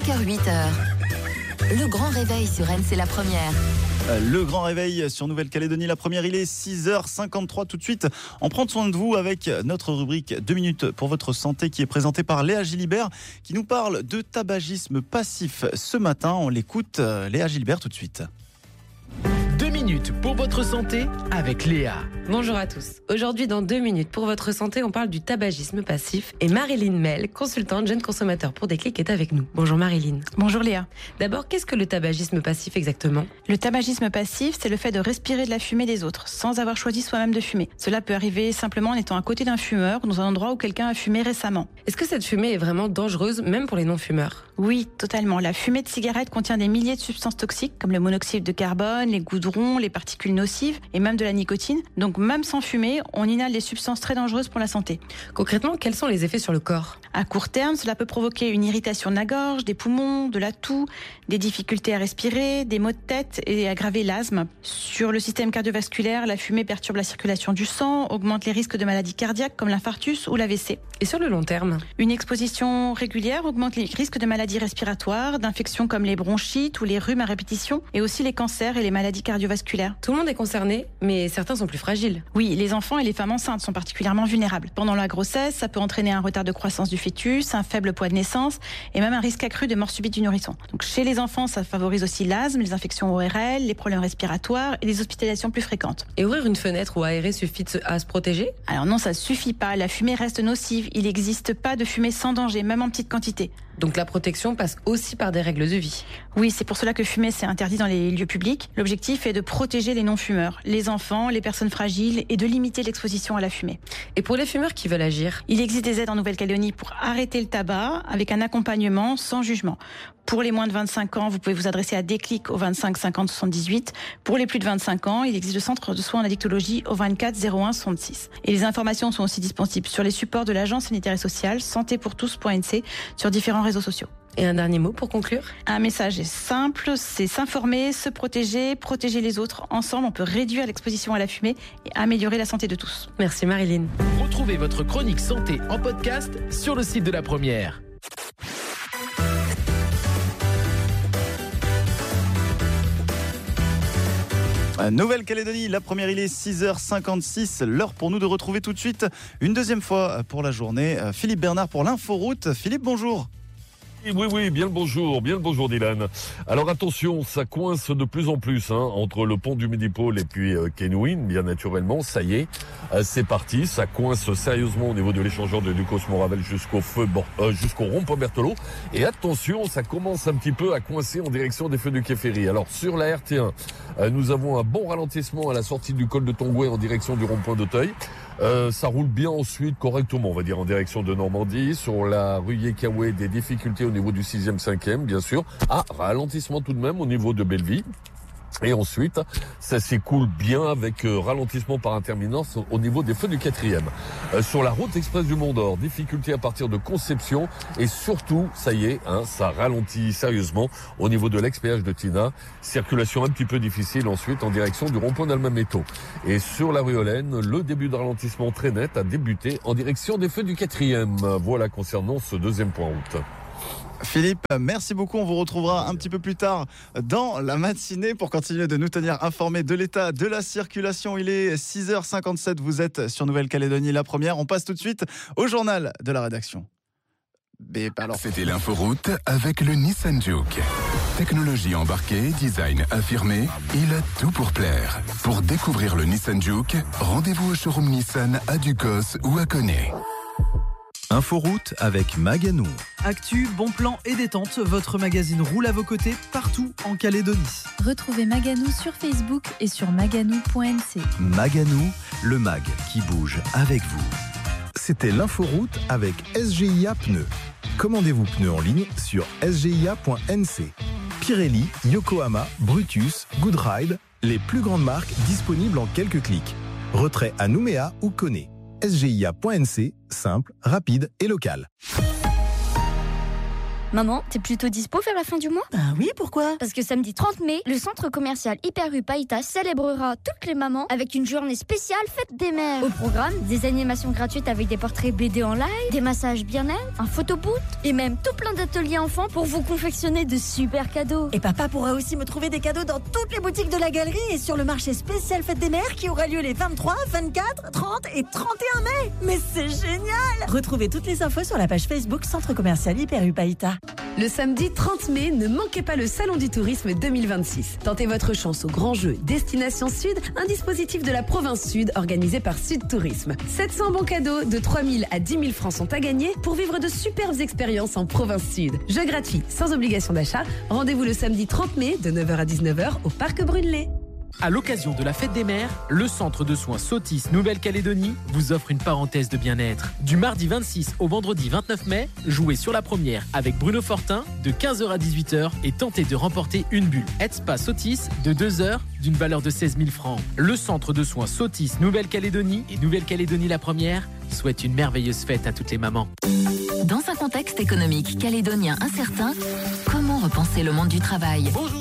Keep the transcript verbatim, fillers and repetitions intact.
cinq heures huit heures. Le grand réveil sur N, c'est la première. Le grand réveil sur Nouvelle-Calédonie, la première, il est six heures cinquante-trois. Tout de suite, on prend soin de vous avec notre rubrique deux minutes pour votre santé qui est présentée par Léa Gilibert qui nous parle de tabagisme passif ce matin. On l'écoute, Léa Gilibert, tout de suite. Deux minutes pour votre santé avec Léa. Bonjour à tous. Aujourd'hui, dans deux minutes pour votre santé, on parle du tabagisme passif et Marilyn Mel, consultante jeune consommateur pour Déclic, est avec nous. Bonjour Marilyn. Bonjour Léa. D'abord, qu'est-ce que le tabagisme passif exactement ? Le tabagisme passif, c'est le fait de respirer de la fumée des autres sans avoir choisi soi-même de fumer. Cela peut arriver simplement en étant à côté d'un fumeur ou dans un endroit où quelqu'un a fumé récemment. Est-ce que cette fumée est vraiment dangereuse, même pour les non-fumeurs ? Oui, totalement. La fumée de cigarette contient des milliers de substances toxiques comme le monoxyde de carbone, les goudrons, les particules nocives et même de la nicotine. Donc même sans fumer, on inhale des substances très dangereuses pour la santé. Concrètement, quels sont les effets sur le corps ? À court terme, cela peut provoquer une irritation de la gorge, des poumons, de la toux, des difficultés à respirer, des maux de tête et aggraver l'asthme. Sur le système cardiovasculaire, la fumée perturbe la circulation du sang, augmente les risques de maladies cardiaques comme l'infarctus ou l'A V C. Et sur le long terme ? Une exposition régulière augmente les risques de maladies respiratoires, d'infections comme les bronchites ou les rhumes à répétition et aussi les cancers et les maladies cardiovasculaires. Tout le monde est concerné, mais certains sont plus fragiles. Oui, les enfants et les femmes enceintes sont particulièrement vulnérables. Pendant la grossesse, ça peut entraîner un retard de croissance du fœtus, un faible poids de naissance et même un risque accru de mort subite du nourrisson. Donc chez les enfants, ça favorise aussi l'asthme, les infections O R L, les problèmes respiratoires et les hospitalisations plus fréquentes. Et ouvrir une fenêtre ou aérer suffit à se protéger ? Alors non, ça suffit pas. La fumée reste nocive. Il n'existe pas de fumée sans danger, même en petite quantité. Donc la protection passe aussi par des règles de vie. Oui, c'est pour cela que fumer, c'est interdit dans les lieux publics. L'objectif est de protéger les non-fumeurs, les enfants, les personnes fragiles et de limiter l'exposition à la fumée. Et pour les fumeurs qui veulent agir ? Il existe des aides en Nouvelle-Calédonie pour arrêter le tabac avec un accompagnement sans jugement. Pour les moins de vingt-cinq ans, vous pouvez vous adresser à Déclic au vingt-cinq cinquante soixante-dix-huit. Pour les plus de vingt-cinq ans, il existe le centre de soins en addictologie au vingt-quatre zéro un soixante-six. Et les informations sont aussi disponibles sur les supports de l'Agence sanitaire et sociale santé pour tous point n c sur différents réseaux sociaux. Et un dernier mot pour conclure ? Un message est simple, c'est s'informer, se protéger, protéger les autres. Ensemble, on peut réduire l'exposition à la fumée et améliorer la santé de tous. Merci Marilyn. Retrouvez votre chronique santé en podcast sur le site de la première. Nouvelle-Calédonie, la première, il est six heures cinquante-six. L'heure pour nous de retrouver tout de suite une deuxième fois pour la journée Philippe Bernard pour l'inforoute. Philippe, bonjour. Oui, oui, bien le bonjour, bien le bonjour Dylan. Alors attention, ça coince de plus en plus hein, entre le pont du Midi-Pôle et puis euh, Kenouin, bien naturellement, ça y est, euh, c'est parti, ça coince sérieusement au niveau de l'échangeur de Ducos-Moravel jusqu'au feu, bon, euh, jusqu'au rond-point Berthelot. Et attention, ça commence un petit peu à coincer en direction des feux du Quai Ferry. Alors sur la R T un, euh, nous avons un bon ralentissement à la sortie du col de Tongoué en direction du rond-point d'Auteuil. Euh, ça roule bien ensuite, correctement, on va dire, en direction de Normandie. Sur la rue Yekawé, des difficultés au niveau du sixième, cinquième, bien sûr. Ah, ralentissement tout de même au niveau de Belleville. Et ensuite, ça s'écoule bien avec euh, ralentissement par intermittence au niveau des feux du quatrième. Euh, sur la route express du Mont d'Or, difficulté à partir de Conception. Et surtout, ça y est, hein, ça ralentit sérieusement au niveau de l'ex-péage de Tina. Circulation un petit peu difficile ensuite en direction du rond-point d'Almaméto. Et sur la rue Hollen, le début de ralentissement très net a débuté en direction des feux du quatrième. Voilà concernant ce deuxième point route. Philippe, merci beaucoup. On vous retrouvera un petit peu plus tard dans la matinée pour continuer de nous tenir informés de l'état de la circulation. Il est six heures cinquante-sept, vous êtes sur Nouvelle-Calédonie, la première. On passe tout de suite au journal de la rédaction. Alors... C'était l'inforoute avec le Nissan Juke. Technologie embarquée, design affirmé, il a tout pour plaire. Pour découvrir le Nissan Juke, rendez-vous au showroom Nissan à Ducos ou à Koné. Inforoute avec Maganou. Actu, bon plan et détente, votre magazine roule à vos côtés partout en Calédonie. Retrouvez Maganou sur Facebook et sur maganou point n c. Maganou, le mag qui bouge avec vous. C'était l'inforoute avec S G I A Pneus. Commandez-vous pneus en ligne sur s g i a point n c. Pirelli, Yokohama, Brutus, Goodride, les plus grandes marques disponibles en quelques clics. Retrait à Nouméa ou Koné. s g i a point n c, simple, rapide et local. Maman, t'es plutôt dispo vers la fin du mois? Bah oui, pourquoi? Parce que samedi trente mai, le centre commercial Hyper U Païta célébrera toutes les mamans avec une journée spéciale fête des mères. Au programme, des animations gratuites avec des portraits B D en live, des massages bien-être, un photoboot et même tout plein d'ateliers enfants pour vous confectionner de super cadeaux. Et papa pourra aussi me trouver des cadeaux dans toutes les boutiques de la galerie et sur le marché spécial fête des mères qui aura lieu les vingt-trois, vingt-quatre, trente et trente et un mai. Mais c'est génial! Retrouvez toutes les infos sur la page Facebook Centre commercial Hyper U Païta. Le samedi trente mai, ne manquez pas le Salon du Tourisme deux mille vingt-six. Tentez votre chance au grand jeu Destination Sud, un dispositif de la province Sud organisé par Sud Tourisme. sept cents bons cadeaux de trois mille à dix mille francs sont à gagner pour vivre de superbes expériences en province Sud. Jeux gratuits, sans obligation d'achat. Rendez-vous le samedi trente mai de neuf heures à dix-neuf heures au Parc Brunelay. À l'occasion de la fête des mères, le centre de soins Sotis Nouvelle-Calédonie vous offre une parenthèse de bien-être. Du mardi vingt-six au vendredi vingt-neuf mai, jouez sur la première avec Bruno Fortin de quinze heures à dix-huit heures et tentez de remporter une bulle Headspa Sotis de deux heures d'une valeur de seize mille francs. Le centre de soins Sotis Nouvelle-Calédonie et Nouvelle-Calédonie la première souhaite une merveilleuse fête à toutes les mamans. Dans un contexte économique calédonien incertain, comment repenser le monde du travail? Bonjour.